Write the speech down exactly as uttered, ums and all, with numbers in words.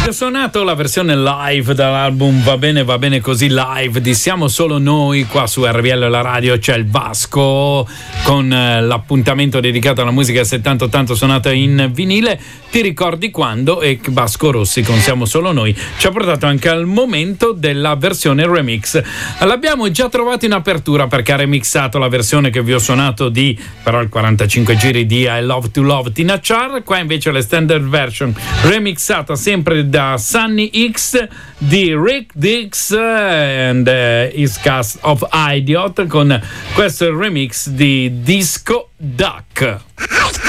Ho suonato la versione live dall'album Va bene va bene così live di Siamo solo noi qua su R V L La radio. C'è il Vasco con l'appuntamento dedicato alla musica settanta ottanta suonata in vinile. Ti ricordi quando? E Vasco Rossi con Siamo solo noi ci ha portato anche al momento della versione remix. L'abbiamo già trovato in apertura perché ha remixato la versione che vi ho suonato di però il quarantacinque giri di I Love to Love Tina Char. Qua invece la standard version remixata sempre da Sunny X di Rick Dix and uh, his cast of Idiot, con questo remix di Disco Duck.